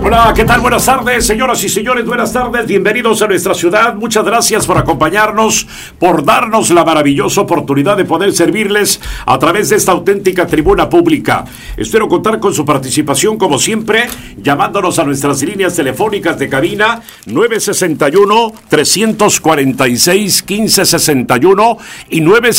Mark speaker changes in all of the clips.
Speaker 1: Hola, ¿qué tal? Buenas tardes, señoras y señores, buenas tardes, bienvenidos a nuestra ciudad. Muchas gracias por acompañarnos, por darnos la maravillosa oportunidad de poder servirles a través de esta auténtica tribuna pública. Espero contar con su participación, como siempre, llamándonos a nuestras líneas telefónicas de cabina 961-346-1561 y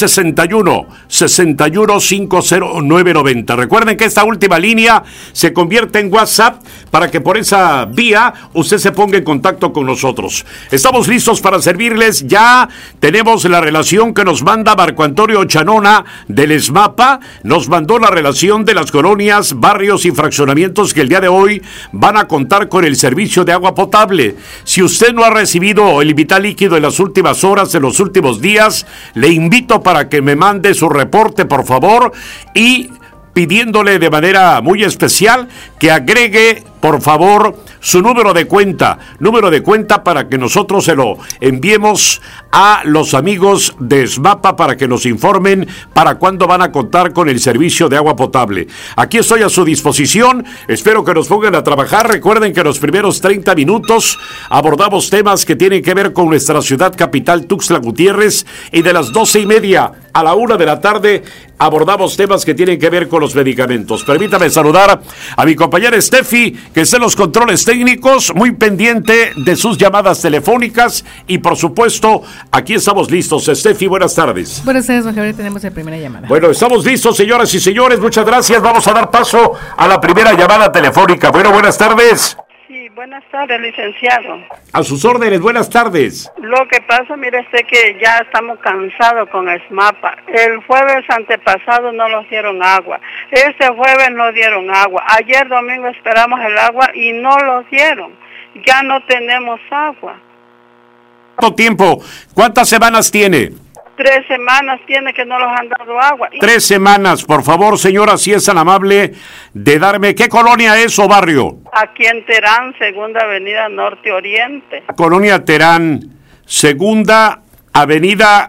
Speaker 1: 961-6150-990. Recuerden que esta última línea se convierte en WhatsApp para que por esa vía usted se ponga en contacto con nosotros. Estamos listos para servirles. Ya tenemos la relación que nos manda Marco Antonio Chanona del SMAPA. Nos mandó la relación de las colonias, barrios y fraccionamientos que el día de hoy van a contar con el servicio de agua potable. Si usted no ha recibido el vital líquido en las últimas horas, en los últimos días, le invito para que me mande su reporte, por favor, y pidiéndole de manera muy especial que agregue, por favor, su número de cuenta para que nosotros se lo enviemos a los amigos de SMAPA para que nos informen para cuándo van a contar con el servicio de agua potable. Aquí estoy a su disposición, espero que nos pongan a trabajar. Recuerden que en los primeros 30 minutos abordamos temas que tienen que ver con nuestra ciudad capital, Tuxtla Gutiérrez, y de las 12:30 a la 1 de la tarde abordamos temas que tienen que ver con los medicamentos. Permítame saludar a mi compañera Steffi, que está en los controles técnicos, muy pendiente de sus llamadas telefónicas, y por supuesto, aquí estamos listos. Steffi, buenas tardes.
Speaker 2: Buenas tardes, don Javier, tenemos la primera llamada.
Speaker 1: Bueno, estamos listos, señoras y señores, muchas gracias. Vamos a dar paso a la primera llamada telefónica. Bueno, buenas tardes.
Speaker 3: Sí, buenas tardes, licenciado.
Speaker 1: A sus órdenes, buenas tardes.
Speaker 3: Lo que pasa, mire usted, que ya estamos cansados con SMAPA. El jueves antepasado no nos dieron agua. Este jueves no dieron agua. Ayer domingo esperamos el agua y no lo dieron. Ya no tenemos agua.
Speaker 1: ¿Cuánto tiempo? ¿Cuántas semanas tiene?
Speaker 3: 3 semanas tiene que no nos han dado agua.
Speaker 1: 3 semanas, por favor, señora, si es tan amable de darme, ¿qué colonia es o barrio?
Speaker 3: Aquí en Terán, Segunda Avenida Norte Oriente.
Speaker 1: Colonia Terán, Segunda Avenida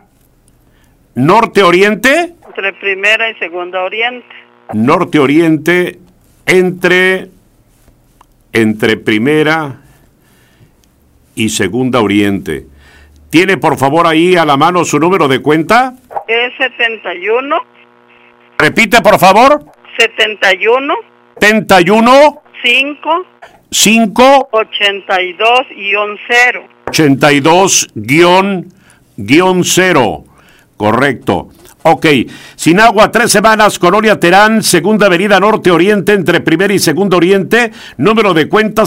Speaker 1: Norte Oriente.
Speaker 3: Entre Primera y Segunda Oriente.
Speaker 1: Norte Oriente, entre Primera y Segunda Oriente. ¿Tiene, por favor, ahí a la mano su número de cuenta?
Speaker 3: Es 71.
Speaker 1: Repite, por favor.
Speaker 3: 71.
Speaker 1: 71.
Speaker 3: 5. 82-0.
Speaker 1: 82-0. Correcto. Ok. Sin agua, 3 semanas, Colonia Terán, Segunda Avenida Norte Oriente, entre Primera y Segunda Oriente. Número de cuenta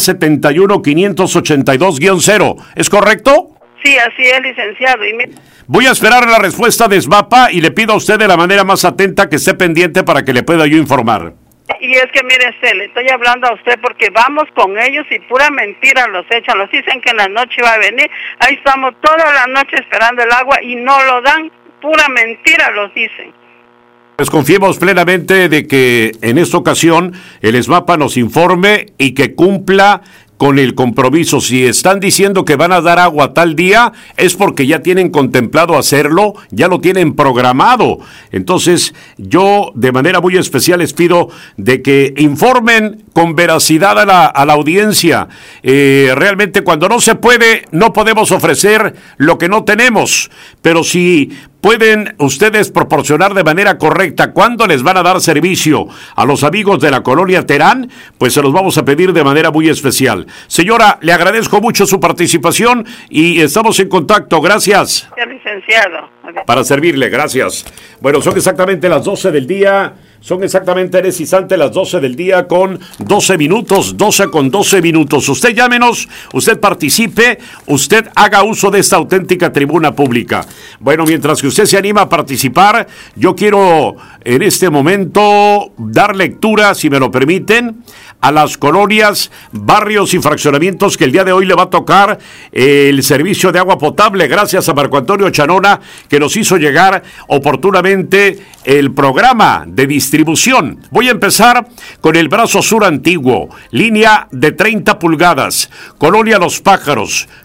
Speaker 1: 71-582-0. ¿Es correcto?
Speaker 3: Sí, así es, licenciado.
Speaker 1: Voy a esperar la respuesta de SMAPA y le pido a usted de la manera más atenta que esté pendiente para que le pueda yo informar.
Speaker 3: Y es que, mire usted, le estoy hablando a usted porque vamos con ellos y pura mentira los echan. Los dicen que en la noche va a venir. Ahí estamos toda la noche esperando el agua y no lo dan. Pura mentira los dicen.
Speaker 1: Pues confiemos plenamente de que en esta ocasión el SMAPA nos informe y que cumpla con el compromiso. Si están diciendo que van a dar agua tal día, es porque ya tienen contemplado hacerlo, ya lo tienen programado. Entonces, yo de manera muy especial les pido de que informen con veracidad a la audiencia. Realmente cuando no se puede, no podemos ofrecer lo que no tenemos, pero si pueden ustedes proporcionar de manera correcta cuándo les van a dar servicio a los amigos de la Colonia Terán, pues se los vamos a pedir de manera muy especial. Señora, le agradezco mucho su participación y estamos en contacto. Gracias.
Speaker 3: Licenciado.
Speaker 1: Para servirle, gracias. Bueno, son exactamente las 12 del día. Son exactamente en ese instante las 12 del día con 12 minutos, 12 con 12 minutos. Usted llámenos, usted participe, usted haga uso de esta auténtica tribuna pública. Bueno, mientras que usted se anima a participar, yo quiero en este momento dar lectura, si me lo permiten, a las colonias, barrios y fraccionamientos que el día de hoy le va a tocar el servicio de agua potable, gracias a Marco Antonio Chanona, que nos hizo llegar oportunamente el programa de distribución. Voy a empezar con el brazo sur antiguo, línea de 30 pulgadas, Colonia Los Pájaros,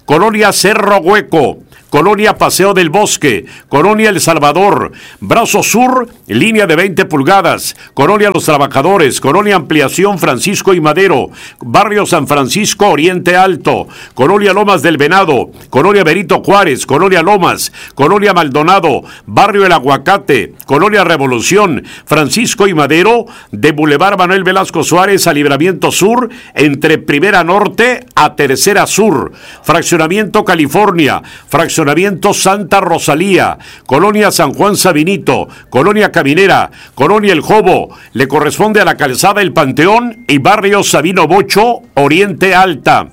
Speaker 1: Colonia Cerro Hueco, Colonia Paseo del Bosque, Colonia El Salvador, Brazo Sur, línea de 20 pulgadas, Colonia Los Trabajadores, Colonia Ampliación Francisco y Madero, Barrio San Francisco Oriente Alto, Colonia Lomas del Venado, Colonia Benito Juárez, Colonia Lomas, Colonia Maldonado, Barrio El Aguacate, Colonia Revolución, Francisco y Madero, de Boulevard Manuel Velasco Suárez a Libramiento Sur, entre Primera Norte a Tercera Sur, Fraccionamiento California, Fraccionamiento Santa Rosalía, Colonia San Juan Sabinito, Colonia Caminera, Colonia El Jobo, le corresponde a la Calzada El Panteón y Barrio Sabino Bocho, Oriente Alta.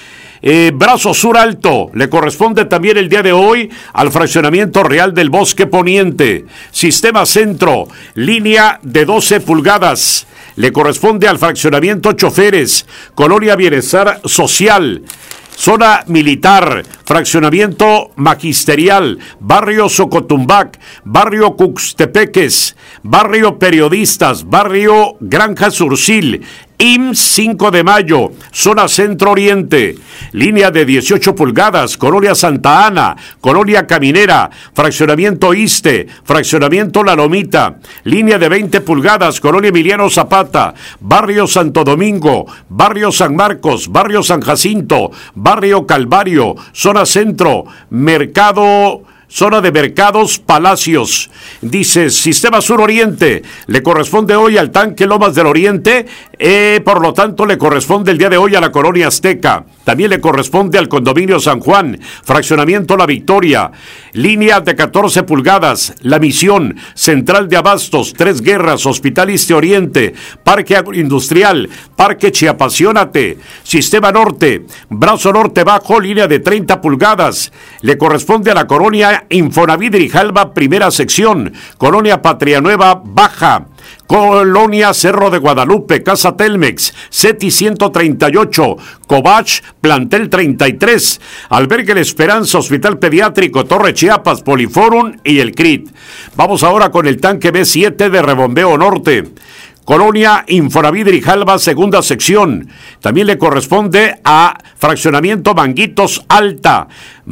Speaker 1: Brazo Sur Alto, le corresponde también el día de hoy al Fraccionamiento Real del Bosque Poniente. Sistema Centro, línea de 12 pulgadas, le corresponde al Fraccionamiento Choferes, Colonia Bienestar Social. Zona Militar, Fraccionamiento Magisterial, Barrio Socotumbac, Barrio Cuxtepeques, Barrio Periodistas, Barrio Granja Sursil, IMSS 5 de Mayo, Zona Centro Oriente, línea de 18 pulgadas, Colonia Santa Ana, Colonia Caminera, Fraccionamiento Iste, Fraccionamiento La Lomita, línea de 20 pulgadas, Colonia Emiliano Zapata, Barrio Santo Domingo, Barrio San Marcos, Barrio San Jacinto, Barrio Calvario, Zona Centro, Mercado... Zona de Mercados Palacios. Dice, Sistema Sur Oriente, le corresponde hoy al Tanque Lomas del Oriente, por lo tanto le corresponde el día de hoy a la Colonia Azteca. También le corresponde al Condominio San Juan, Fraccionamiento La Victoria, línea de 14 pulgadas, La Misión, Central de Abastos, Tres Guerras, Hospital Este Oriente, Parque Agroindustrial, Parque Chiapasionate, Sistema Norte, Brazo Norte Bajo, línea de 30 pulgadas, le corresponde a la Colonia Infonavit Grijalba, primera sección, Colonia Patria Nueva Baja, Colonia Cerro de Guadalupe, Casa Telmex, CETI 138, Covach, Plantel 33, Albergue La Esperanza, Hospital Pediátrico, Torre Chiapas, Poliforum y el CRIT. Vamos ahora con el tanque B7 de Rebombeo Norte. Colonia Infonavit Grijalba, segunda sección. También le corresponde a Fraccionamiento Manguitos Alta,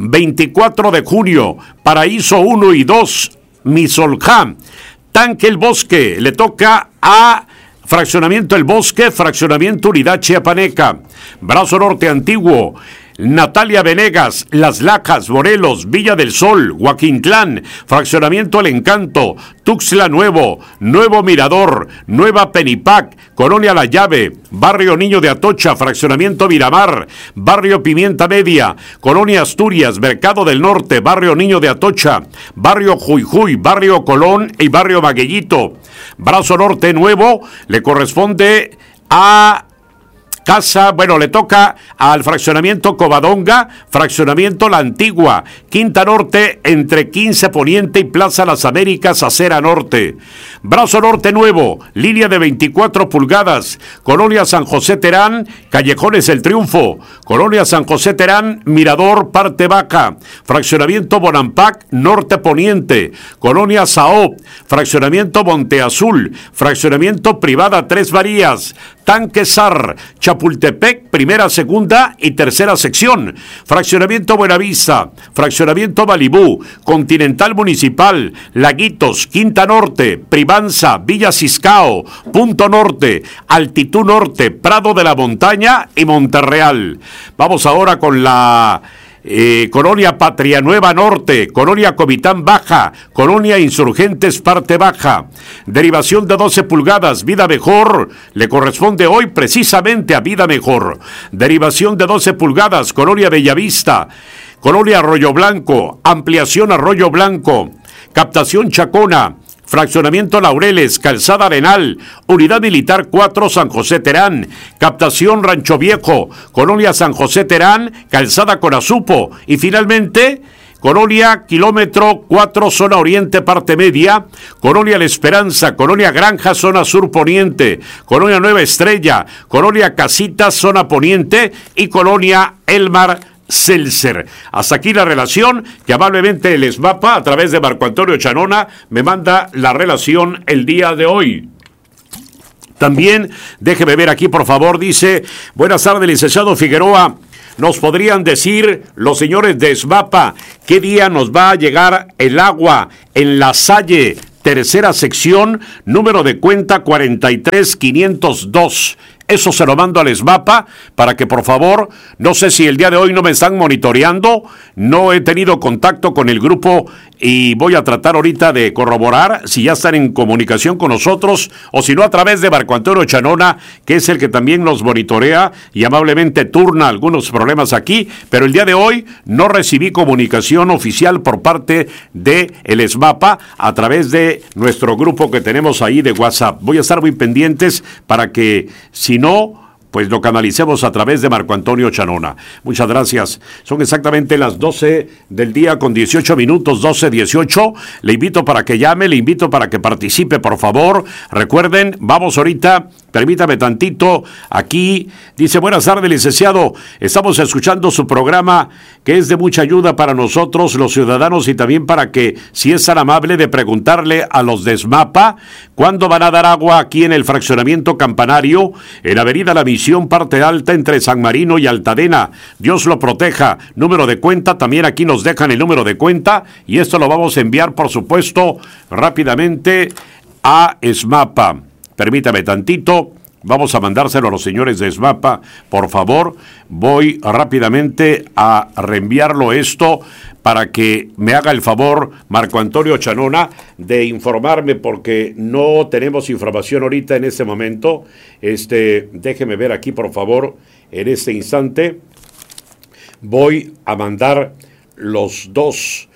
Speaker 1: 24 de junio, Paraíso 1 y 2, Misoljá. Tanque El Bosque, le toca a Fraccionamiento El Bosque, Fraccionamiento Unidad Chiapaneca. Brazo Norte Antiguo, Natalia Venegas, Las Lajas, Morelos, Villa del Sol, Huaquintlán, Fraccionamiento El Encanto, Tuxtla Nuevo, Nuevo Mirador, Nueva Penipac, Colonia La Llave, Barrio Niño de Atocha, Fraccionamiento Miramar, Barrio Pimienta Media, Colonia Asturias, Mercado del Norte, Barrio Niño de Atocha, Barrio Juyjuy, Barrio Colón y Barrio Maguellito. Brazo Norte Nuevo le corresponde a le toca al Fraccionamiento Covadonga, Fraccionamiento La Antigua, Quinta Norte, entre 15 Poniente y Plaza Las Américas, Acera Norte. Brazo Norte Nuevo, línea de 24 pulgadas, Colonia San José Terán, Callejones El Triunfo, Colonia San José Terán, Mirador, Parte Baja, Fraccionamiento Bonampac, Norte Poniente, Colonia Saop, Fraccionamiento Monte Azul, Fraccionamiento Privada Tres Varías, Tanque Sar, Chapultepec, primera, segunda y tercera sección. Fraccionamiento Buenavista, Fraccionamiento Malibú, Continental Municipal, Laguitos, Quinta Norte, Privanza, Villa Ciscao, Punto Norte, Altitud Norte, Prado de la Montaña y Monterreal. Vamos ahora con la Colonia Patria Nueva Norte, Colonia Comitán Baja, Colonia Insurgentes Parte Baja. Derivación de 12 pulgadas, Vida Mejor, le corresponde hoy precisamente a Vida Mejor. Derivación de 12 pulgadas, Colonia Bellavista, Colonia Arroyo Blanco, Ampliación Arroyo Blanco, Captación Chacona, Fraccionamiento Laureles, Calzada Arenal, Unidad Militar 4 San José Terán, Captación Rancho Viejo, Colonia San José Terán, Calzada Corazupo y finalmente Colonia Kilómetro 4 Zona Oriente Parte Media, Colonia La Esperanza, Colonia Granja Zona Sur Poniente, Colonia Nueva Estrella, Colonia Casitas Zona Poniente y Colonia Elmar Seltzer. Hasta aquí la relación que amablemente el ESMAPA a través de Marco Antonio Chanona me manda la relación el día de hoy. También déjeme ver aquí por favor, dice: buenas tardes licenciado Figueroa, ¿Nos podrían decir los señores de SMAPA qué día nos va a llegar el agua en La Salle, tercera sección, número de cuenta 43502? Eso se lo mando al SMAPA para que por favor, no sé si el día de hoy no me están monitoreando, no he tenido contacto con el grupo y voy a tratar ahorita de corroborar si ya están en comunicación con nosotros o si no a través de Marco Antonio Chanona, que es el que también nos monitorea y amablemente turna algunos problemas aquí, pero el día de hoy no recibí comunicación oficial por parte de el SMAPA a través de nuestro grupo que tenemos ahí de WhatsApp. Voy a estar muy pendientes para que si no, pues lo canalicemos a través de Marco Antonio Chanona. Muchas gracias. Son exactamente las 12 del día con 18 minutos, 12:18. Le invito para que llame, le invito para que participe, por favor. Recuerden, vamos ahorita, permítame tantito, aquí dice, buenas tardes, licenciado. Estamos escuchando su programa, que es de mucha ayuda para nosotros, los ciudadanos, y también para que, si es tan amable, de preguntarle a los de SMAPA, ¿cuándo van a dar agua aquí en el fraccionamiento Campanario, en Avenida La Misión, parte alta entre San Marino y Altadena? Dios lo proteja. Número de cuenta, también aquí nos dejan el número de cuenta, y esto lo vamos a enviar, por supuesto, rápidamente a SMAPA. Permítame tantito, vamos a mandárselo a los señores de SMAPA, por favor. Voy rápidamente a reenviarlo esto para que me haga el favor Marco Antonio Chanona de informarme, porque no tenemos información ahorita en este momento. Déjeme ver aquí, por favor, en este instante. Voy a mandar los dos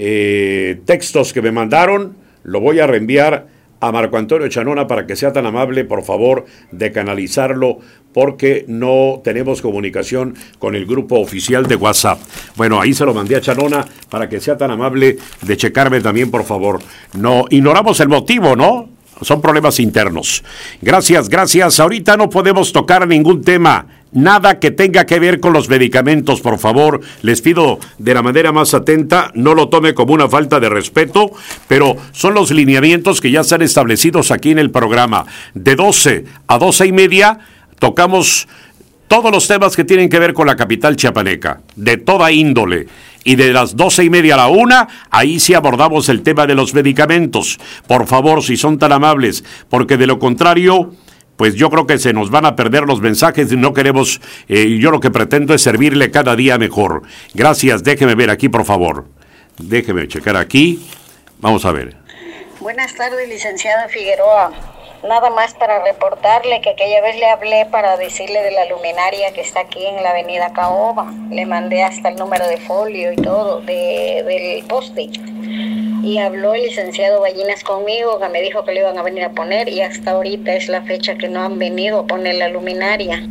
Speaker 1: textos que me mandaron, lo voy a reenviar a Marco Antonio Chanona para que sea tan amable, por favor, de canalizarlo, porque no tenemos comunicación con el grupo oficial de WhatsApp. Bueno, ahí se lo mandé a Chanona para que sea tan amable de checarme también, por favor. No ignoramos el motivo, ¿no? Son problemas internos. Gracias, gracias. Ahorita no podemos tocar ningún tema. Nada que tenga que ver con los medicamentos, por favor. Les pido de la manera más atenta, no lo tome como una falta de respeto, pero son los lineamientos que ya están establecidos aquí en el programa. De 12 a 12:30 tocamos todos los temas que tienen que ver con la capital chiapaneca, de toda índole. Y de las 12:30 a la 1, ahí sí abordamos el tema de los medicamentos. Por favor, si son tan amables, porque de lo contrario, pues yo creo que se nos van a perder los mensajes y no queremos, yo lo que pretendo es servirle cada día mejor. Gracias, déjeme ver aquí, por favor. Déjeme checar aquí. Vamos a ver.
Speaker 4: Buenas tardes, licenciada Figueroa. Nada más para reportarle que aquella vez le hablé para decirle de la luminaria que está aquí en la avenida Caoba. Le mandé hasta el número de folio y todo del poste. Y habló el licenciado Ballinas conmigo, que me dijo que le iban a venir a poner, y hasta ahorita es la fecha que no han venido a poner la luminaria.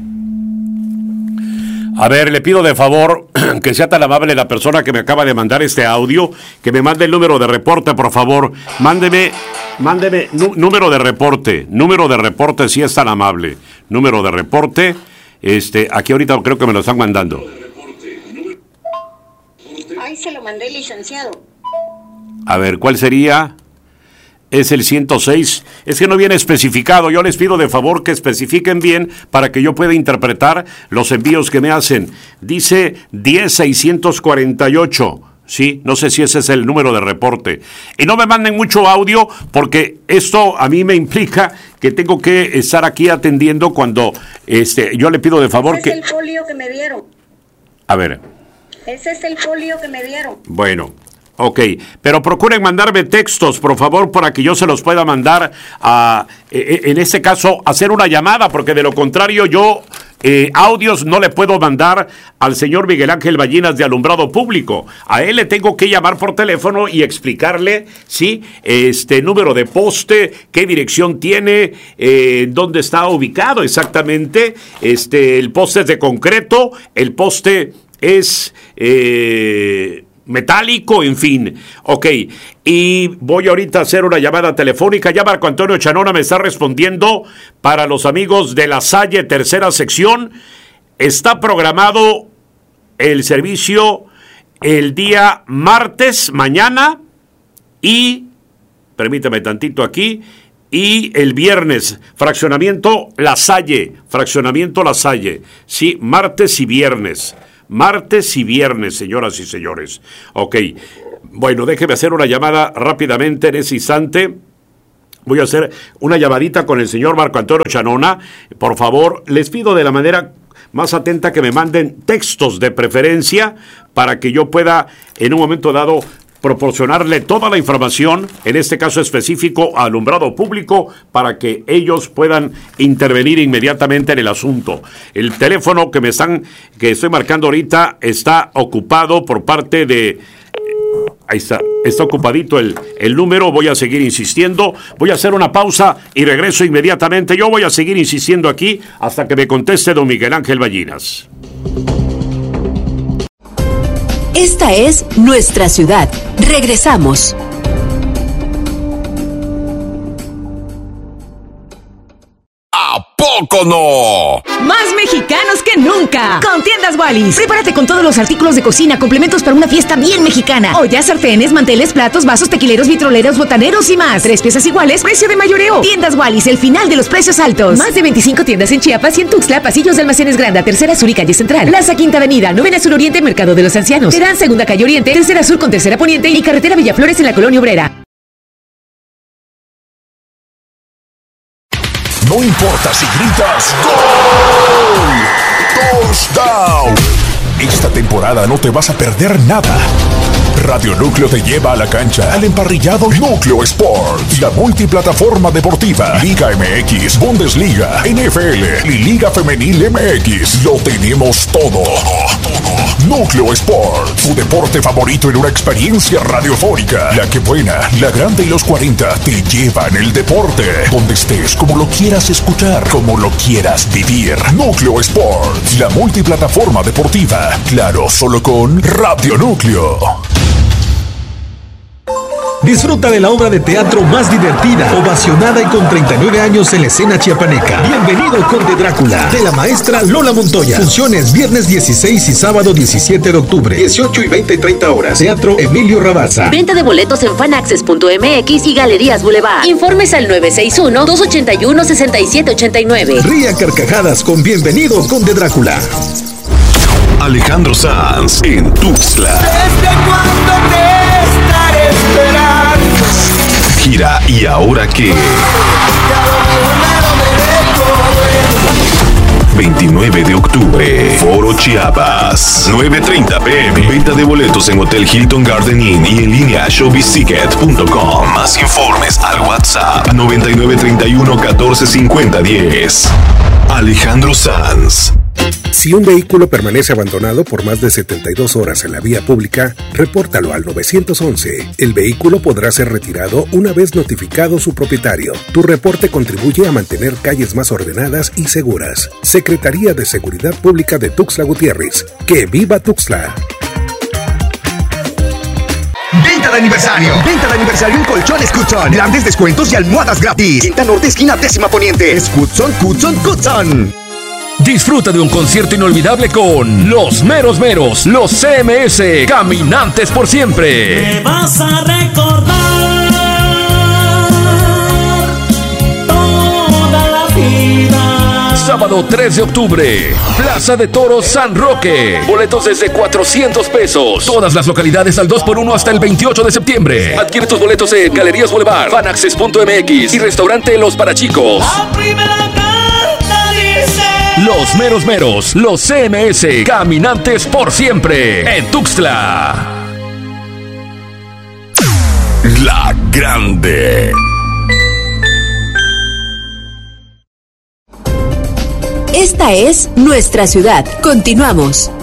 Speaker 1: A ver, le pido de favor que sea tan amable la persona que me acaba de mandar este audio, que me mande el número de reporte, por favor. Mándeme número de reporte, si es tan amable. Número de reporte, aquí ahorita creo que me lo están mandando.
Speaker 4: Ahí se lo mandé, licenciado.
Speaker 1: A ver, ¿cuál sería? Es el 106. Es que no viene especificado. Yo les pido de favor que especifiquen bien para que yo pueda interpretar los envíos que me hacen. Dice 10648. Sí, no sé si ese es el número de reporte. Y no me manden mucho audio, porque esto a mí me implica que tengo que estar aquí atendiendo cuando yo le pido de favor que...
Speaker 4: Ese es el folio que me dieron.
Speaker 1: A ver.
Speaker 4: Ese es el folio que me dieron.
Speaker 1: Bueno. Ok, pero procuren mandarme textos, por favor, para que yo se los pueda mandar a, en este caso, hacer una llamada, porque de lo contrario yo audios no le puedo mandar al señor Miguel Ángel Ballinas de Alumbrado Público. A él le tengo que llamar por teléfono y explicarle, sí, número de poste, qué dirección tiene, dónde está ubicado exactamente. El poste es de concreto, el poste es... metálico, en fin. Ok, y voy ahorita a hacer una llamada telefónica. Ya Marco Antonio Chanona me está respondiendo para los amigos de La Salle, tercera sección. Está programado el servicio el día martes, mañana, y, permítame tantito aquí, y el viernes, fraccionamiento La Salle, sí, martes y viernes. martes y viernes, señoras y señores. Ok, bueno, déjeme hacer una llamada rápidamente en ese instante. Voy a hacer una llamadita con el señor Marco Antonio Chanona. Por favor, les pido de la manera más atenta que me manden textos de preferencia para que yo pueda en un momento dado proporcionarle toda la información, en este caso específico, a alumbrado público, para que ellos puedan intervenir inmediatamente en el asunto. El teléfono que estoy marcando ahorita está ocupado por parte de... Ahí está ocupadito el número. Voy a seguir insistiendo. Voy a hacer una pausa y regreso inmediatamente. Yo voy a seguir insistiendo aquí hasta que me conteste don Miguel Ángel Ballinas.
Speaker 5: Esta es nuestra ciudad. Regresamos.
Speaker 6: ¿A poco no?
Speaker 7: Más mexicanos que nunca. Con Tiendas Wallis. Prepárate con todos los artículos de cocina, complementos para una fiesta bien mexicana. Ollas, sartenes, manteles, platos, vasos, tequileros, vitroleros, botaneros y más. 3 piezas iguales, precio de mayoreo. Tiendas Wallis, el final de los precios altos. Más de 25 tiendas en Chiapas y en Tuxtla, pasillos de Almacenes Granda, Tercera Sur y Calle Central. Plaza Quinta Avenida, Novena Sur Oriente, Mercado de los Ancianos. Terán Segunda Calle Oriente, Tercera Sur con Tercera Poniente y Carretera Villaflores en la Colonia Obrera.
Speaker 6: No importa si gritas ¡Gol! ¡Touchdown! Esta temporada no te vas a perder nada. Radio Núcleo te lleva a la cancha al emparrillado Núcleo Sports, la multiplataforma deportiva, Liga MX, Bundesliga, NFL y Liga Femenil MX. Lo tenemos todo. Núcleo Sports, tu deporte favorito en una experiencia radiofónica. La que buena, la grande y los 40 te llevan el deporte. Donde estés, como lo quieras escuchar, como lo quieras vivir. Núcleo Sports, la multiplataforma deportiva. Claro, solo con Radio Núcleo.
Speaker 8: Disfruta de la obra de teatro más divertida, ovacionada y con 39 años en la escena chiapaneca. Bienvenido Conde Drácula, de la maestra Lola Montoya. Funciones viernes 16 y sábado 17 de octubre, 18 y 20 y 30 horas. Teatro Emilio Rabasa.
Speaker 5: Venta de boletos en fanaccess.mx y Galerías Boulevard. Informes al 961-281-6789.
Speaker 8: Ría carcajadas con Bienvenido Conde Drácula.
Speaker 6: Alejandro Sanz en Tuxtla.
Speaker 9: ¿Desde cuándo te estaré esperando?
Speaker 6: Gira ¿Y ahora qué? 29 de octubre, Foro Chiapas, 9:30 p.m. Venta de boletos en Hotel Hilton Garden Inn y en línea showbizticket.com. Más informes al WhatsApp 9931-1450-10. Alejandro Sanz.
Speaker 10: Si un vehículo permanece abandonado por más de 72 horas en la vía pública, repórtalo al 911. El vehículo podrá ser retirado una vez notificado su propietario. Tu reporte contribuye a mantener calles más ordenadas y seguras. Secretaría de Seguridad Pública de Tuxtla Gutiérrez. ¡Que viva Tuxtla!
Speaker 11: Venta de aniversario en Colchones Cutzon. Grandes descuentos y almohadas gratis. Quinta Norte, esquina 10ª Poniente. Es Cutzon.
Speaker 12: Disfruta de un concierto inolvidable con Los Meros Meros, los CMS, Caminantes por Siempre.
Speaker 9: Me vas a recordar toda la vida.
Speaker 12: Sábado 3 de octubre, Plaza de Toros San Roque. Boletos desde 400 pesos. Todas las localidades al 2x1 hasta el 28 de septiembre. Adquiere tus boletos en Galerías Boulevard, fanaccess.mx y Restaurante Los Parachicos.
Speaker 9: La primera carta dice:
Speaker 12: Los Meros Meros, los CMS, Caminantes por Siempre, en Tuxtla.
Speaker 6: La Grande.
Speaker 5: Esta es nuestra ciudad. Continuamos.